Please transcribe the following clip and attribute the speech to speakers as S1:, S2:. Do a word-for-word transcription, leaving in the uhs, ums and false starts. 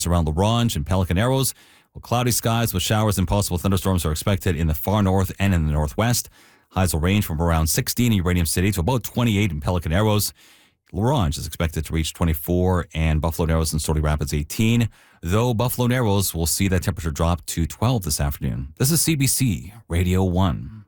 S1: around La Ronge and Pelican Arrows. Well, cloudy skies with showers and possible thunderstorms are expected in the far north and in the northwest. Highs will range from around sixteen in Uranium City to about twenty-eight in Pelican Arrows. La Ronge is expected to reach twenty-four, and Buffalo Narrows and Stony Rapids eighteen, though Buffalo Narrows will see that temperature drop to twelve this afternoon. This is C B C Radio one.